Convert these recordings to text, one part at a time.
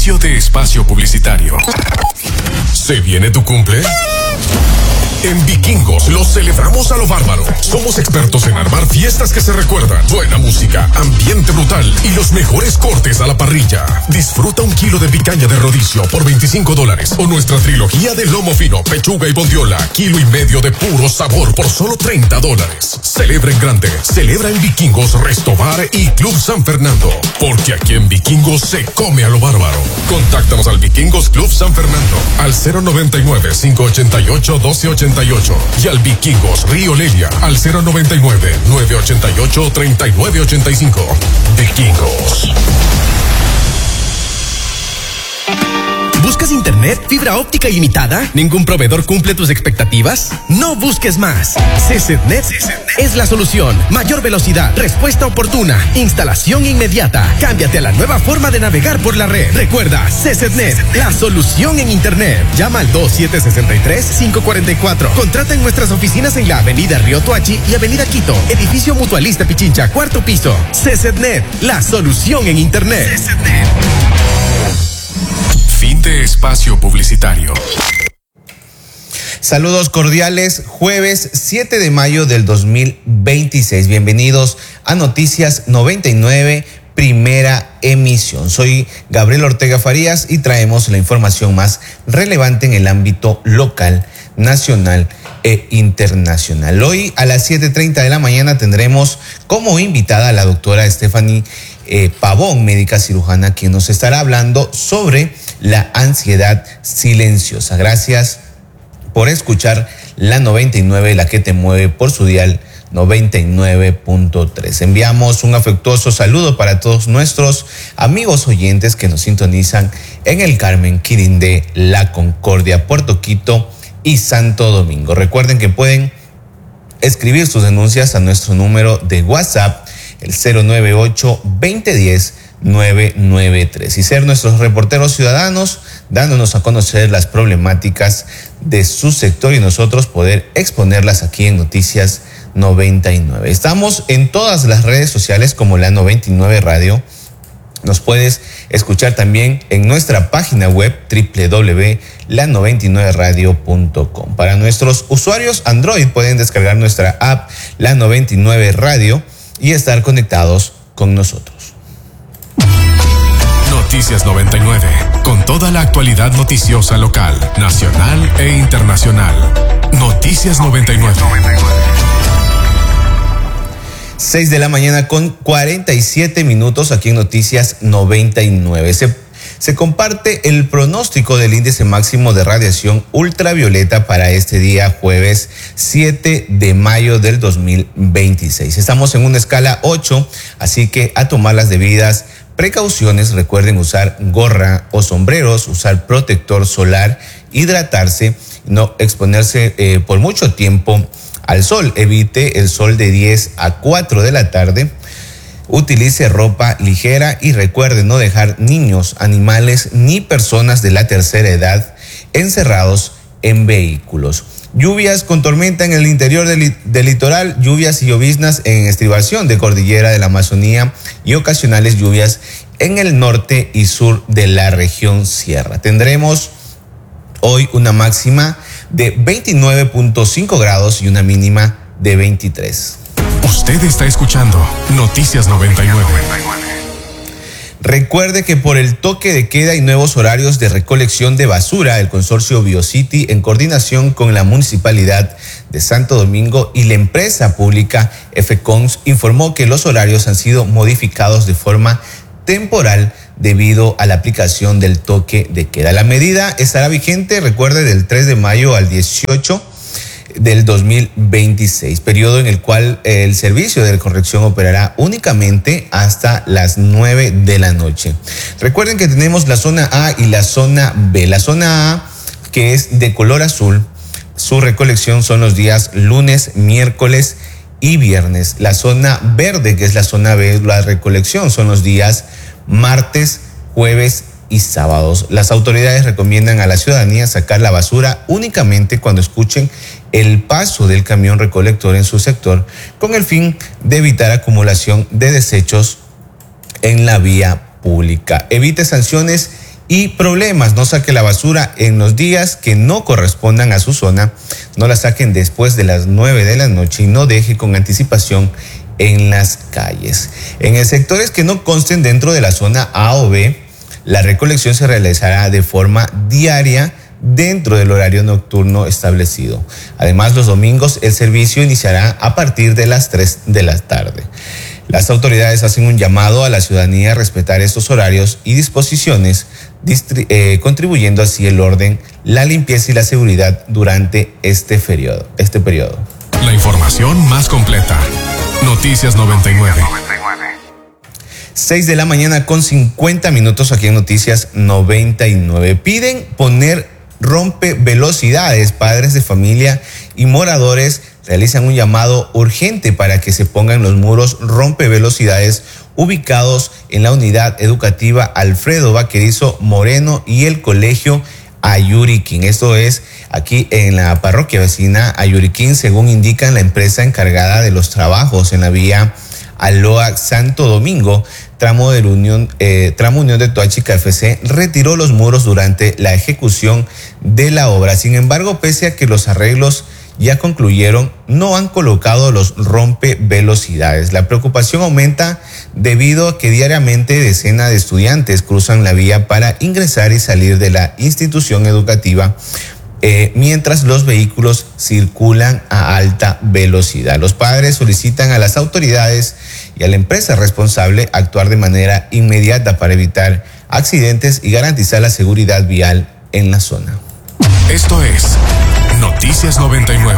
Inicio de espacio publicitario. ¿Se viene tu cumple? En Vikingos lo celebramos a lo bárbaro. Somos expertos en armar fiestas que se recuerdan, buena música, ambiente brutal y los mejores cortes a la parrilla. Disfruta 1 kilo de picaña de rodicio por $25 o nuestra trilogía de lomo fino, pechuga y bondiola, 1,5 kilos de puro sabor por solo $30. Celebra en grande, celebra en Vikingos, Resto Bar y Club San Fernando, porque aquí en Vikingos se come a lo bárbaro. Contáctanos al Vikingos Club San Fernando al 099-588-1288 y al Vikingos Río Lelia al 099-988-3985. Vikingos. ¿Buscas internet, fibra óptica ilimitada? ¿Ningún proveedor cumple tus expectativas? No busques más. CCnet es la solución. Mayor velocidad, respuesta oportuna, instalación inmediata. Cámbiate a la nueva forma de navegar por la red. Recuerda, CCnet, la solución en internet. Llama al 2763-544. Contrata en nuestras oficinas en la Avenida Río Tuachi y Avenida Quito, Edificio Mutualista Pichincha, 4º piso. CCnet, la solución en internet. CCnet. Fin de espacio publicitario. Saludos cordiales, jueves 7 de mayo del 2026. Bienvenidos a Noticias 99, primera emisión. Soy Gabriel Ortega Farías y traemos la información más relevante en el ámbito local, nacional e internacional. Hoy a las 7:30 de la mañana tendremos como invitada a la doctora Stephanie Pavón, médica cirujana, quien nos estará hablando sobre la ansiedad silenciosa. Gracias por escuchar la 99, la que te mueve, por su dial 99.3. Enviamos un afectuoso saludo para todos nuestros amigos oyentes que nos sintonizan en el Carmen, Quirindé, La Concordia, Puerto Quito y Santo Domingo. Recuerden que pueden escribir sus denuncias a nuestro número de WhatsApp, el 098-2010-993, y ser nuestros reporteros ciudadanos, dándonos a conocer las problemáticas de su sector y nosotros poder exponerlas aquí en Noticias 99. Estamos en todas las redes sociales como la 99 Radio. Nos puedes escuchar también en nuestra página web www.la99radio.com. Para nuestros usuarios Android pueden descargar nuestra app La 99 Radio y estar conectados con nosotros. Noticias 99, con toda la actualidad noticiosa local, nacional e internacional. Noticias 99. 6 de la mañana con 47 minutos aquí en Noticias 99. Se comparte el pronóstico del índice máximo de radiación ultravioleta para este día jueves 7 de mayo del 2026. Estamos en una escala 8, así que a tomar las debidas precauciones. Recuerden usar gorra o sombreros, usar protector solar, hidratarse, no exponerse por mucho tiempo al sol. Evite el sol de 10 a 4 de la tarde. Utilice ropa ligera y recuerde no dejar niños, animales ni personas de la tercera edad encerrados en vehículos. Lluvias con tormenta en el interior del litoral, lluvias y lloviznas en estribación de cordillera de la Amazonía y ocasionales lluvias en el norte y sur de la región sierra. Tendremos hoy una máxima de 29.5 grados y una mínima de 23. Usted está escuchando Noticias 99. Recuerde que por el toque de queda y nuevos horarios de recolección de basura, el consorcio BioCity, en coordinación con la Municipalidad de Santo Domingo y la empresa pública FECONS, informó que los horarios han sido modificados de forma temporal debido a la aplicación del toque de queda. La medida estará vigente, recuerde, del 3 de mayo al 18 del 2026, periodo en el cual el servicio de corrección operará únicamente hasta las 9 de la noche. Recuerden que tenemos la zona A y la zona B. La zona A, que es de color azul, su recolección son los días lunes, miércoles y viernes. La zona verde, que es la zona B, la recolección son los días martes, jueves y sábados. Las autoridades recomiendan a la ciudadanía sacar la basura únicamente cuando escuchen el paso del camión recolector en su sector, con el fin de evitar acumulación de desechos en la vía pública. Evite sanciones Y problemas, no saque la basura en los días que no correspondan a su zona, no la saquen después de las 9 de la noche y no deje con anticipación en las calles. En sectores que no consten dentro de la zona A o B, la recolección se realizará de forma diaria dentro del horario nocturno establecido. Además, los domingos el servicio iniciará a partir de las 3 de la tarde. Las autoridades hacen un llamado a la ciudadanía a respetar estos horarios y disposiciones, contribuyendo así el orden, la limpieza y la seguridad durante este periodo. La información más completa. Noticias 99. 6 de la mañana con 50 minutos aquí en Noticias 99. Piden poner rompevelocidades. Padres de familia y moradores realizan un llamado urgente para que se pongan los muros rompevelocidades ubicados en la unidad educativa Alfredo Vaquerizo Moreno y el colegio Ayuriquín. Esto es aquí en la parroquia vecina Ayuriquín, según indican la empresa encargada de los trabajos en la vía Aloa Santo Domingo, tramo Unión de Toachi KFC, retiró los muros durante la ejecución de la obra. Sin embargo, pese a que los arreglos ya concluyeron, no han colocado los rompevelocidades. La preocupación aumenta debido a que diariamente decenas de estudiantes cruzan la vía para ingresar y salir de la institución educativa, mientras los vehículos circulan a alta velocidad. Los padres solicitan a las autoridades y a la empresa responsable actuar de manera inmediata para evitar accidentes y garantizar la seguridad vial en la zona. Esto es Noticias 99.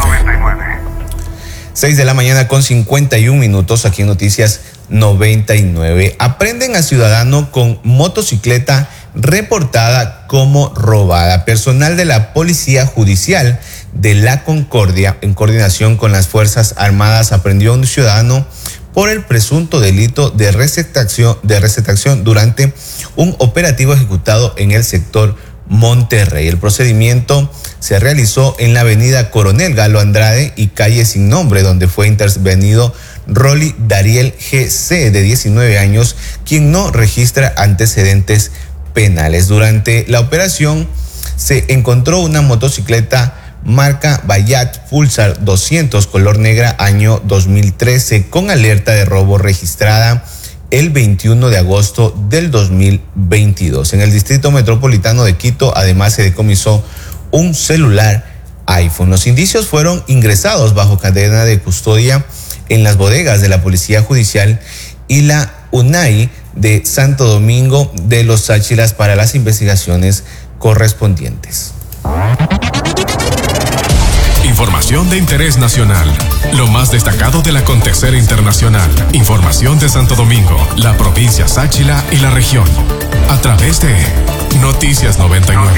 6 de la mañana con 51 minutos aquí en Noticias 99. Aprenden a ciudadano con motocicleta reportada como robada. Personal de la Policía Judicial de La Concordia, en coordinación con las Fuerzas Armadas, aprendió a un ciudadano por el presunto delito de receptación durante un operativo ejecutado en el sector Monterrey. El procedimiento se realizó en la avenida Coronel Galo Andrade y calle Sin Nombre, donde fue intervenido Rolly Dariel GC, de 19 años, quien no registra antecedentes penales. Durante la operación se encontró una motocicleta marca Bayat Pulsar 200 color negra año 2013 con alerta de robo registrada el 21 de agosto del 2022. En el Distrito Metropolitano de Quito, además, se decomisó un celular iPhone. Los indicios fueron ingresados bajo cadena de custodia en las bodegas de la Policía Judicial y la UNAI de Santo Domingo de los Sáchilas para las investigaciones correspondientes. Información de interés nacional. Lo más destacado del acontecer internacional. Información de Santo Domingo, la provincia Sáchila y la región. A través de Noticias 99.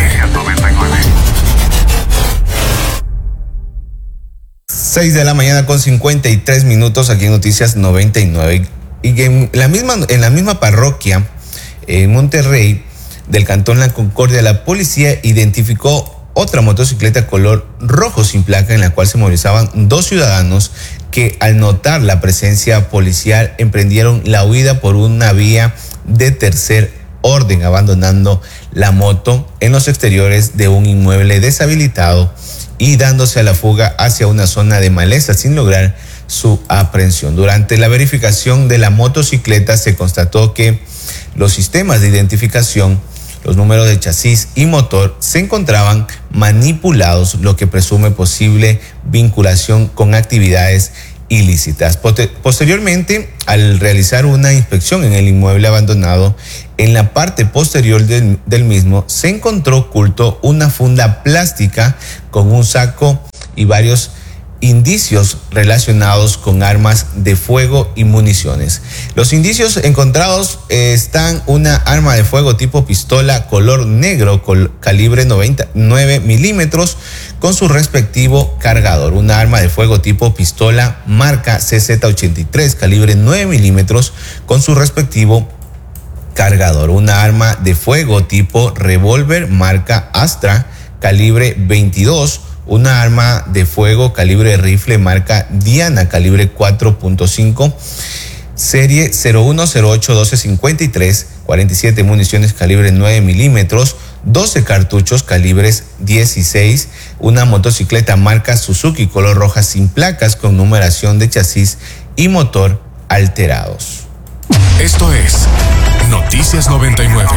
6 de la mañana con 53 minutos aquí en Noticias 99. Y en la misma parroquia, en Monterrey, del Cantón La Concordia, la policía identificó otra motocicleta color rojo sin placa en la cual se movilizaban dos ciudadanos que, al notar la presencia policial, emprendieron la huida por una vía de tercer orden, abandonando la moto en los exteriores de un inmueble deshabilitado y dándose a la fuga hacia una zona de maleza sin lograr su aprehensión. Durante la verificación de la motocicleta se constató que los sistemas de identificación, los números de chasis y motor se encontraban manipulados, lo que presume posible vinculación con actividades ilícitas. Posteriormente, al realizar una inspección en el inmueble abandonado, en la parte posterior del mismo se encontró oculto una funda plástica con un saco y varios indicios relacionados con armas de fuego y municiones. Los indicios encontrados están una arma de fuego tipo pistola color negro calibre 99 milímetros con su respectivo cargador, una arma de fuego tipo pistola marca CZ83 calibre 9 milímetros con su respectivo cargador, una arma de fuego tipo revólver marca Astra calibre 22, una arma de fuego calibre rifle marca Diana calibre 4.5, serie 0108-1253, 47 municiones calibre 9 milímetros, 12 cartuchos calibres 16, una motocicleta marca Suzuki color roja sin placas con numeración de chasis y motor alterados. Esto es Noticias 99.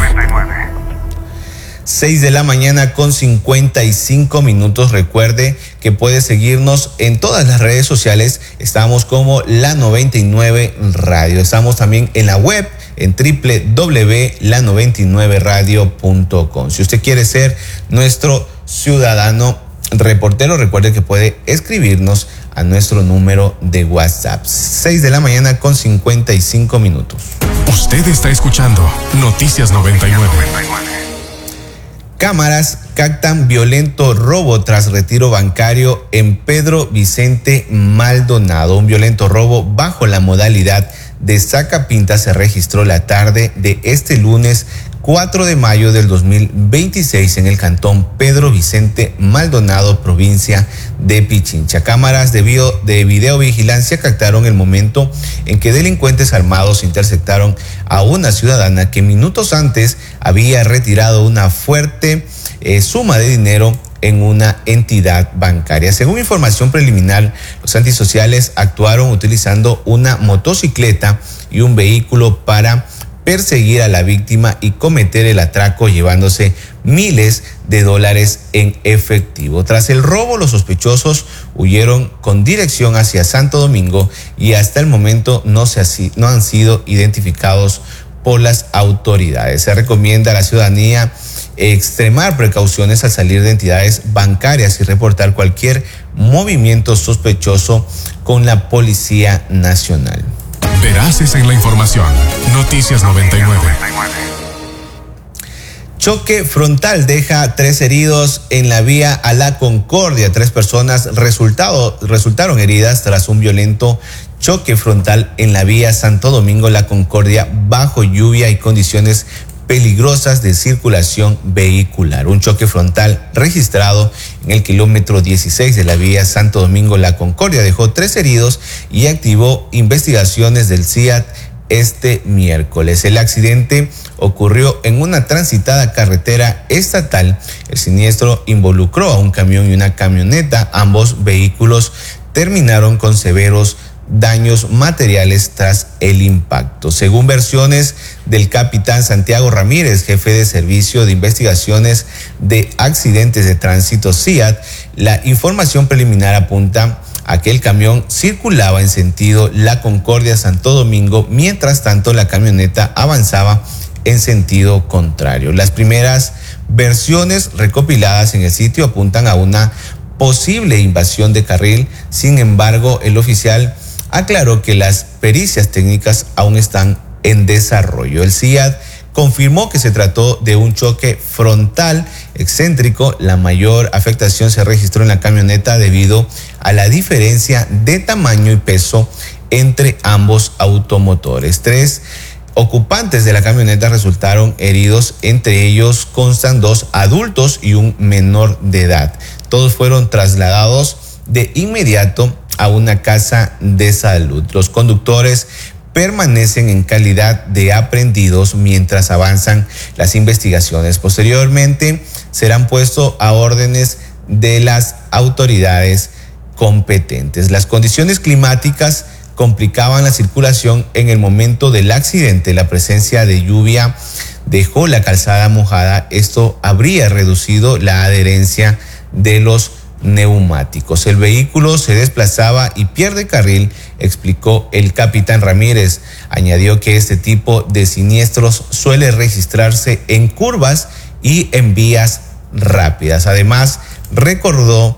6 de la mañana con 55 minutos. Recuerde que puede seguirnos en todas las redes sociales. Estamos como La 99 Radio. Estamos también en la web en www.la99radio.com. Si usted quiere ser nuestro ciudadano reportero, recuerde que puede escribirnos a nuestro número de WhatsApp. 6 de la mañana con 55 minutos. Usted está escuchando Noticias 99. Cámaras captan violento robo tras retiro bancario en Pedro Vicente Maldonado. Un violento robo bajo la modalidad de sacapinta se registró la tarde de este lunes 4 de mayo del 2026 en el cantón Pedro Vicente Maldonado, provincia de Pichincha. Cámaras de videovigilancia captaron el momento en que delincuentes armados interceptaron a una ciudadana que minutos antes había retirado una fuerte suma de dinero en una entidad bancaria. Según información preliminar, los antisociales actuaron utilizando una motocicleta y un vehículo para perseguir a la víctima y cometer el atraco, llevándose miles de dólares en efectivo. Tras el robo, los sospechosos huyeron con dirección hacia Santo Domingo y hasta el momento no han sido identificados por las autoridades. Se recomienda a la ciudadanía extremar precauciones al salir de entidades bancarias y reportar cualquier movimiento sospechoso con la Policía Nacional. Veraces en la información. Noticias 99. Choque frontal deja 3 heridos en la vía a La Concordia. 3 personas resultaron heridas tras un violento choque frontal en la vía Santo Domingo La Concordia bajo lluvia y condiciones peligrosas de circulación vehicular. Un choque frontal registrado en el kilómetro 16 de la vía Santo Domingo La Concordia dejó 3 heridos y activó investigaciones del CIAT este miércoles. El accidente ocurrió en una transitada carretera estatal. El siniestro involucró a un camión y una camioneta. Ambos vehículos terminaron con severos daños materiales tras el impacto. Según versiones del capitán Santiago Ramírez, jefe de Servicio de Investigaciones de Accidentes de Tránsito CIAT, la información preliminar apunta a que el camión circulaba en sentido La Concordia-Santo Domingo, mientras tanto la camioneta avanzaba en sentido contrario. Las primeras versiones recopiladas en el sitio apuntan a una posible invasión de carril. Sin embargo, el oficial aclaró que las pericias técnicas aún están en desarrollo. El CIAT confirmó que se trató de un choque frontal excéntrico. La mayor afectación se registró en la camioneta debido a la diferencia de tamaño y peso entre ambos automotores. 3 ocupantes de la camioneta resultaron heridos, entre ellos constan 2 adultos y un menor de edad. Todos fueron trasladados de inmediato a una casa de salud. Los conductores permanecen en calidad de aprehendidos mientras avanzan las investigaciones. Posteriormente serán puestos a órdenes de las autoridades competentes. Las condiciones climáticas complicaban la circulación en el momento del accidente. La presencia de lluvia dejó la calzada mojada. Esto habría reducido la adherencia de los neumáticos. El vehículo se desplazaba y pierde carril, explicó el capitán Ramírez. Añadió que este tipo de siniestros suele registrarse en curvas y en vías rápidas. Además, recordó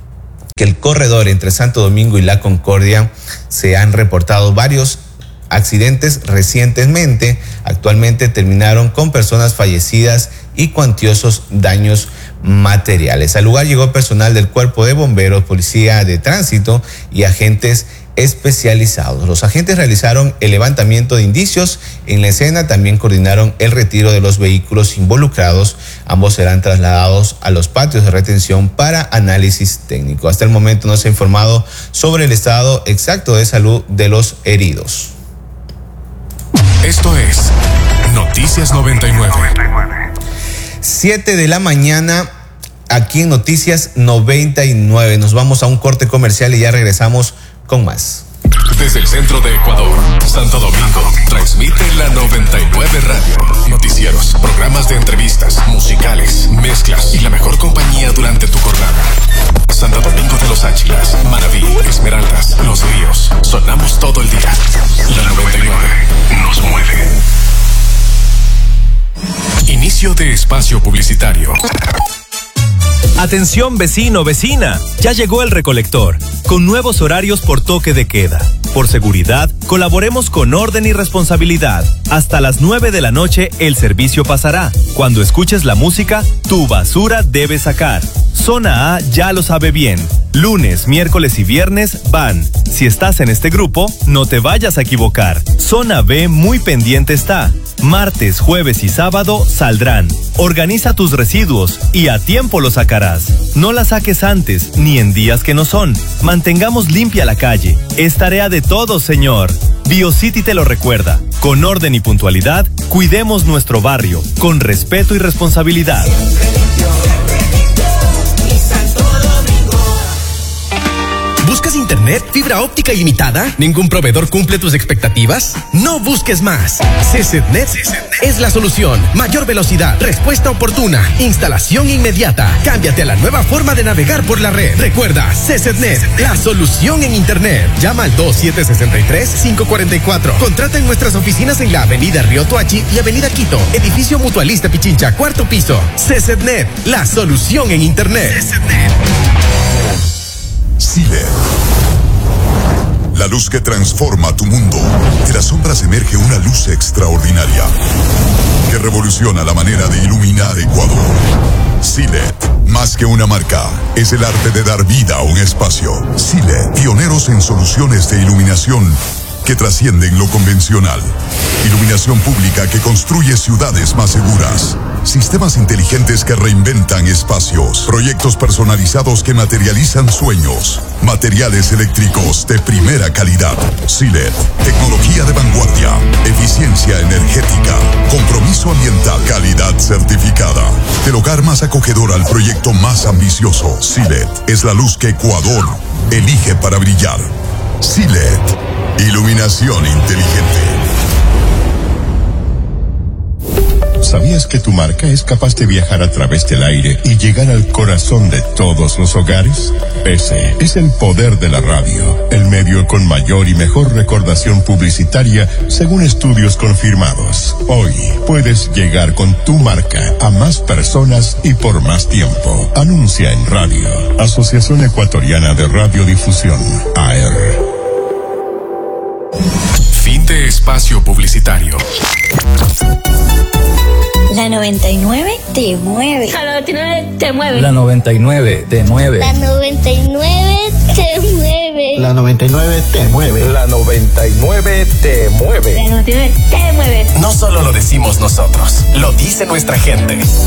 que el corredor entre Santo Domingo y La Concordia se han reportado varios accidentes recientemente. Actualmente terminaron con personas fallecidas y cuantiosos daños materiales. Al lugar llegó personal del Cuerpo de Bomberos, Policía de Tránsito y agentes especializados. Los agentes realizaron el levantamiento de indicios en la escena, también coordinaron el retiro de los vehículos involucrados. Ambos serán trasladados a los patios de retención para análisis técnico. Hasta el momento no se ha informado sobre el estado exacto de salud de los heridos. Esto es Noticias 99. 7 de la mañana aquí en Noticias 99. Nos vamos a un corte comercial y ya regresamos con más. Desde el centro de Ecuador, Santo Domingo, transmite la 99 Radio. Noticieros, programas de entrevistas, musicales, mezclas y la mejor compañía durante tu jornada. Santo Domingo de los Áchilas, Manabí, Esmeraldas, Los Ríos. Sonamos todo el día. La 99 nos mueve. Inicio de espacio publicitario. Atención vecino, vecina, ya llegó el recolector, con nuevos horarios por toque de queda. Por seguridad, colaboremos con orden y responsabilidad. Hasta las 9 de la noche el servicio pasará. Cuando escuches la música, tu basura debes sacar. Zona A ya lo sabe bien. Lunes, miércoles y viernes van. Si estás en este grupo, no te vayas a equivocar. Zona B muy pendiente está. Martes, jueves y sábado saldrán. Organiza tus residuos y a tiempo los sacarás. No la saques antes, ni en días que no son. Mantengamos limpia la calle. Es tarea de todos, señor. BioCity te lo recuerda. Con orden y puntualidad, cuidemos nuestro barrio, con respeto y responsabilidad. ¿Buscas internet, fibra óptica ilimitada? ¿Ningún proveedor cumple tus expectativas? No busques más. CSETnet es la solución. Mayor velocidad, respuesta oportuna, instalación inmediata. Cámbiate a la nueva forma de navegar por la red. Recuerda, CSETnet, la solución en internet. Llama al 2763-544. Contrata en nuestras oficinas en la Avenida Río Tuachi y Avenida Quito, Edificio Mutualista Pichincha, 4º piso. CSETnet, la solución en internet. CSETnet. Silet. La luz que transforma tu mundo. De las sombras emerge una luz extraordinaria que revoluciona la manera de iluminar Ecuador. Silet, más que una marca, es el arte de dar vida a un espacio. Silet, pioneros en soluciones de iluminación que trascienden lo convencional. Iluminación pública que construye ciudades más seguras. Sistemas inteligentes que reinventan espacios. Proyectos personalizados que materializan sueños. Materiales eléctricos de primera calidad. Silet, tecnología de vanguardia. Eficiencia energética. Compromiso ambiental. Calidad certificada. Del hogar más acogedor al proyecto más ambicioso. Silet es la luz que Ecuador elige para brillar. Silet, iluminación inteligente. ¿Sabías que tu marca es capaz de viajar a través del aire y llegar al corazón de todos los hogares? Ese es el poder de la radio, el medio con mayor y mejor recordación publicitaria según estudios confirmados. Hoy puedes llegar con tu marca a más personas y por más tiempo. Anuncia en radio. Asociación Ecuatoriana de Radiodifusión, AER. Fin de espacio publicitario. La 99 te mueve. La 99 te mueve. La 99 te mueve. La 99 te mueve. La 99 te mueve. La 99 te mueve. La 99 te mueve. No solo lo decimos nosotros, lo dice nuestra gente.